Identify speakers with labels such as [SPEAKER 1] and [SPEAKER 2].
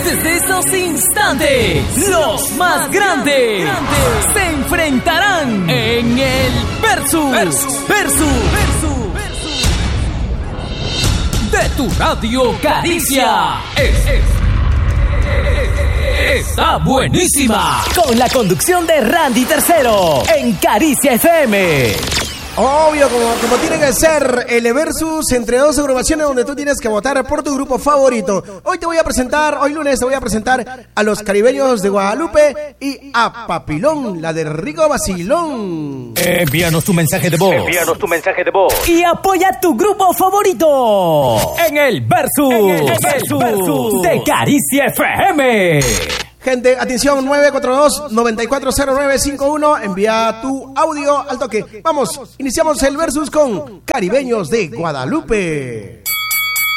[SPEAKER 1] Desde esos instantes, los más grandes se enfrentarán en el Versus de tu radio Caricia. Está buenísima. Con la conducción de Randy Tercero en Caricia FM.
[SPEAKER 2] Obvio, como tiene que ser el Versus entre dos agrupaciones donde tú tienes que votar por tu grupo favorito. Hoy lunes te voy a presentar a los Caribeños de Guadalupe y a Papilón, la de Rico Vacilón.
[SPEAKER 1] Envíanos tu mensaje de voz. Y apoya tu grupo favorito en el Versus de Caricia FM.
[SPEAKER 2] Gente, atención, 942-940951. Envía tu audio al toque. Vamos, iniciamos el Versus con Caribeños de Guadalupe.